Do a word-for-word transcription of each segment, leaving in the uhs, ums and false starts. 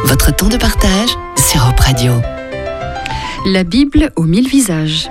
votre temps de partage sur Europe Radio. La Bible aux mille visages.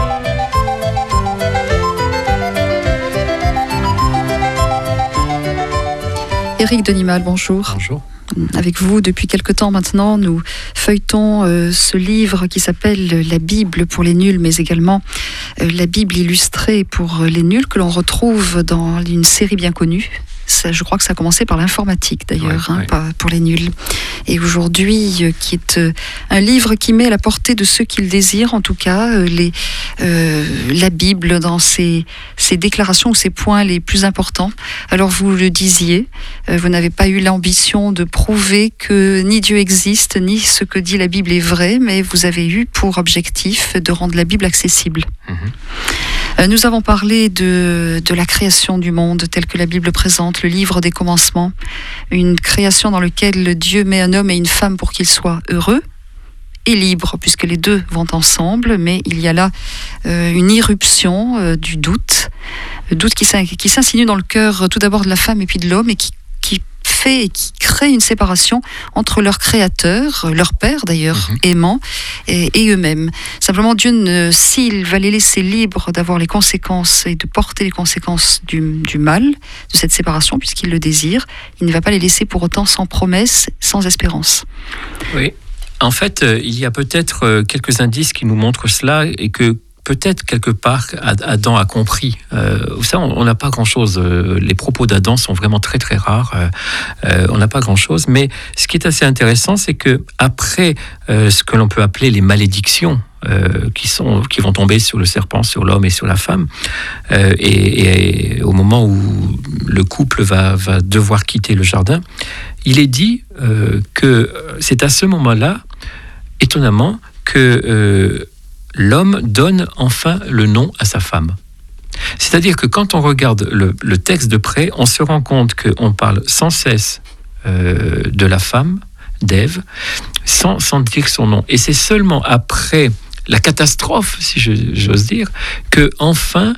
Éric Denimal, bonjour. Bonjour. Avec vous, depuis quelque temps maintenant, nous feuilletons euh, ce livre qui s'appelle La Bible pour les nuls, mais également euh, La Bible illustrée pour les nuls, que l'on retrouve dans une série bien connue. Ça, je crois que ça a commencé par l'informatique d'ailleurs, ouais, hein, ouais. pas pour les nuls. Et aujourd'hui, euh, qui est euh, un livre qui met à la portée de ceux qui le désirent, en tout cas, euh, les, euh, la Bible dans ses, ses déclarations ou ses points les plus importants. Alors vous le disiez, euh, vous n'avez pas eu l'ambition de prouver que ni Dieu existe, ni ce que dit la Bible est vrai, mais vous avez eu pour objectif de rendre la Bible accessible. Mmh. Euh, nous avons parlé de, de la création du monde telle que la Bible présente, le livre des commencements, une création dans laquelle Dieu met un homme et une femme pour qu'ils soient heureux et libres, puisque les deux vont ensemble, mais il y a là euh, une irruption euh, du doute, le doute qui, s'in- qui s'insinue dans le cœur euh, tout d'abord de la femme et puis de l'homme, et qui, qui fait et qui crée une séparation entre leur créateur, euh, leur père d'ailleurs, Mhm. aimant, et, et eux-mêmes. Simplement, Dieu, ne, s'il va les laisser libres d'avoir les conséquences et de porter les conséquences du, du mal, de cette séparation, puisqu'il le désire, il ne va pas les laisser pour autant sans promesse, sans espérance. Oui. En fait, euh, il y a peut-être euh, quelques indices qui nous montrent cela et que peut-être quelque part Ad- Adam a compris. Euh, ça, on n'a pas grand-chose. Euh, les propos d'Adam sont vraiment très très rares. Euh, euh, on n'a pas grand-chose. Mais ce qui est assez intéressant, c'est que après euh, ce que l'on peut appeler les malédictions, Euh, qui, sont, qui vont tomber sur le serpent, sur l'homme et sur la femme. Euh, et, et au moment où le couple va, va devoir quitter le jardin, il est dit euh, que c'est à ce moment-là, étonnamment, que euh, l'homme donne enfin le nom à sa femme. C'est-à-dire que quand on regarde le, le texte de près, on se rend compte qu'on parle sans cesse euh, de la femme, d'Ève, sans, sans dire son nom. Et c'est seulement après la catastrophe, si je, j'ose dire, que enfin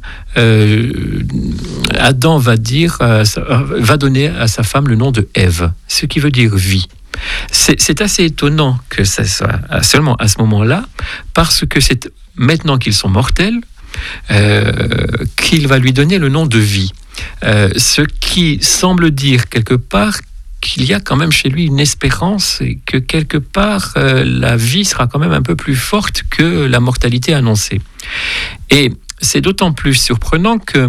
euh, Adam va dire, euh, va donner à sa femme le nom de Ève, ce qui veut dire vie. C'est, c'est assez étonnant que ça soit seulement à ce moment-là, parce que c'est maintenant qu'ils sont mortels euh, qu'il va lui donner le nom de vie. Euh, ce qui semble dire quelque part qu'il y a quand même chez lui une espérance et que quelque part euh, la vie sera quand même un peu plus forte que la mortalité annoncée. Et c'est d'autant plus surprenant que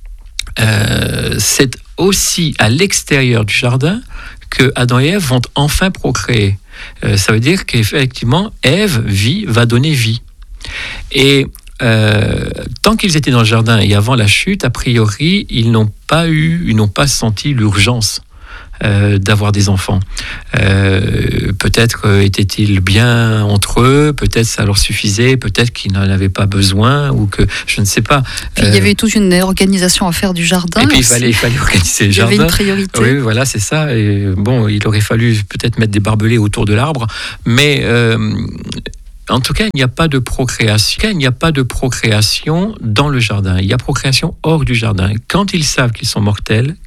euh, c'est aussi à l'extérieur du jardin que Adam et Ève vont enfin procréer. Euh, ça veut dire qu'effectivement, Ève, vie, va donner vie. Et euh, tant qu'ils étaient dans le jardin et avant la chute, a priori, ils n'ont pas eu, ils n'ont pas senti l'urgence Euh, d'avoir des enfants. Euh, peut-être euh, étaient-ils bien entre eux, peut-être ça leur suffisait, peut-être qu'ils n'en avaient pas besoin, ou que je ne sais pas. Puis euh, il y avait toute une organisation à faire du jardin. Et puis il aussi. fallait, il fallait organiser le il y jardin. avait une priorité. Oui, voilà, c'est ça. Et bon, il aurait fallu peut-être mettre des barbelés autour de l'arbre, mais euh, en tout cas, il n'y a pas de procréation. Il n'y a pas de procréation dans le jardin. Il y a procréation hors du jardin. Quand ils savent qu'ils sont mortels,